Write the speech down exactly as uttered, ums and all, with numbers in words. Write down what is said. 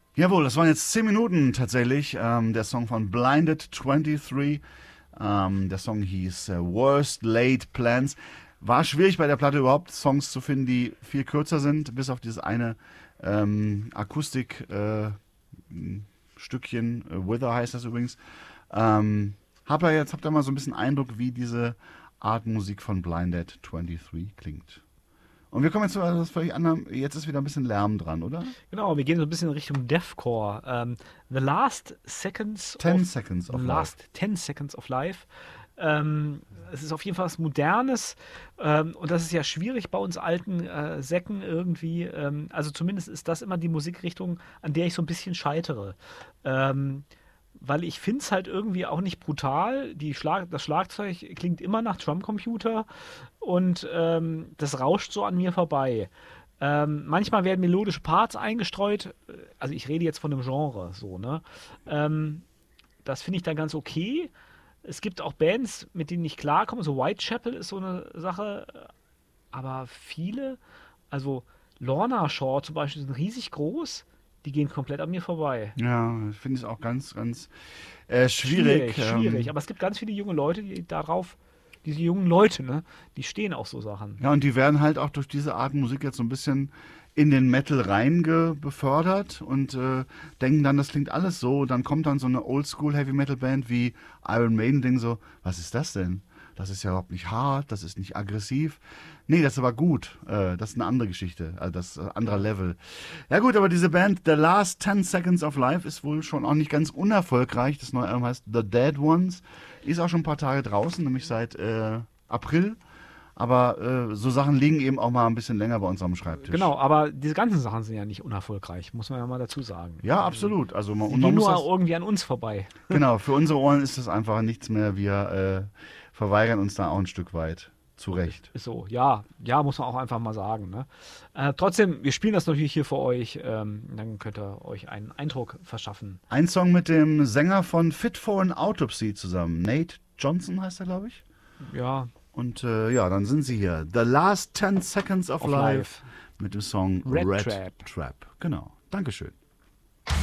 Jawohl, das waren jetzt zehn Minuten tatsächlich. Ähm, der Song von Blinded twenty-three. Ähm, der Song hieß äh, Worst Laid Plans. War schwierig bei der Platte überhaupt Songs zu finden, die viel kürzer sind, bis auf dieses eine ähm, Akustik-Stückchen. Äh, Wither heißt das übrigens. Ähm, hab ihr jetzt, habt ihr mal so ein bisschen Eindruck, wie diese Art Musik von Blinded twenty-three klingt. Und wir kommen jetzt zu etwas völlig anderem. Jetzt ist wieder ein bisschen Lärm dran, oder? Genau, wir gehen so ein bisschen in Richtung Deathcore. Ähm, The Last Seconds Ten of Seconds of The Life. Last Ten Seconds of Life. Ähm, es ist auf jeden Fall was Modernes, ähm, und das ist ja schwierig bei uns alten äh, Säcken irgendwie. Ähm, also zumindest ist das immer die Musikrichtung, an der ich so ein bisschen scheitere. Ähm, weil ich finde es halt irgendwie auch nicht brutal. Die Schlag das Schlagzeug klingt immer nach Drumcomputer und ähm, das rauscht so an mir vorbei. Ähm, manchmal werden melodische Parts eingestreut. Also ich rede jetzt von einem Genre so, ne? Ähm, Das finde ich dann ganz okay. Es gibt auch Bands, mit denen ich klarkomme. So Whitechapel ist so eine Sache. Aber viele, also Lorna Shore zum Beispiel, sind riesig groß. Die gehen komplett an mir vorbei. Ja, ich finde es auch ganz, ganz äh, schwierig. Schwierig, schwierig. Ähm, Aber es gibt ganz viele junge Leute, die darauf, diese jungen Leute, ne, die stehen auf so Sachen. ja, und die werden halt auch durch diese Art Musik jetzt so ein bisschen in den Metal reinge befördert und äh, denken dann, das klingt alles so. Dann kommt dann so eine Oldschool Heavy Metal Band wie Iron Maiden, denken so, was ist das denn? Das ist ja überhaupt nicht hart, das ist nicht aggressiv. Nee, das ist aber gut. Äh, das ist eine andere Geschichte, also das ist ein anderer Level. Ja gut, aber diese Band The Last Ten Seconds of Life ist wohl schon auch nicht ganz unerfolgreich. Das neue Album heißt The Dead Ones. Ist auch schon ein paar Tage draußen, nämlich seit äh, April. Aber äh, so Sachen liegen eben auch mal ein bisschen länger bei uns am Schreibtisch. Genau, aber diese ganzen Sachen sind ja nicht unerfolgreich, muss man ja mal dazu sagen. Ja, absolut. Also man, Die und man gehen muss nur das, irgendwie an uns vorbei. genau, für unsere Ohren ist das einfach nichts mehr. Wir äh, verweigern uns da auch ein Stück weit. Zu Recht. Ist so, ja, ja, muss man auch einfach mal sagen. Ne? Äh, trotzdem, wir spielen das natürlich hier für euch. Ähm, dann könnt ihr euch einen Eindruck verschaffen. Ein Song mit dem Sänger von Fit for an Autopsy zusammen. Nate Johnson heißt er, glaube ich. Ja, Und äh, ja, dann sind sie hier. The Last Ten Seconds of, Of Life, Life. mit dem Song Red Red Trap. Trap. Genau. Dankeschön.